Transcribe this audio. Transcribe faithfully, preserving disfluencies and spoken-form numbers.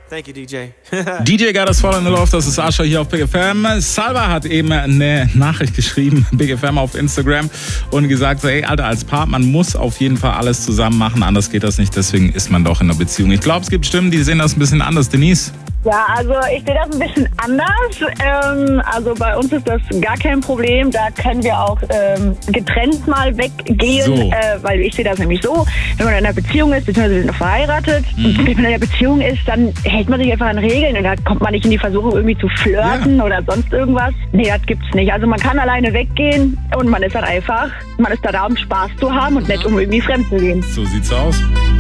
Thank you, D J. D J got us falling in love, das ist Asher hier auf Big F M. Salva hat eben eine Nachricht geschrieben, Big F M auf Instagram, und gesagt, so, ey, Alter, als Paar, man muss auf jeden Fall alles zusammen machen, anders geht das nicht, deswegen ist man doch in einer Beziehung. Ich glaube, es gibt Stimmen, die sehen das ein bisschen anders. Denise? Ja, also ich sehe das ein bisschen anders. Ähm, also bei uns ist das gar kein Problem. Da können wir auch ähm, getrennt mal weggehen, So. äh, weil ich sehe das nämlich so, wenn man in einer Beziehung ist, beziehungsweise wir sind noch verheiratet, Mhm. und wenn man in einer Beziehung ist, dann hält man sich einfach an Regeln und da kommt man nicht in die Versuchung, irgendwie zu flirten Ja. oder sonst irgendwas. Nee, das gibt's nicht. Also man kann alleine weggehen und man ist dann einfach, man ist da da, um Spaß zu haben und nicht um irgendwie fremd zu gehen. So sieht's aus.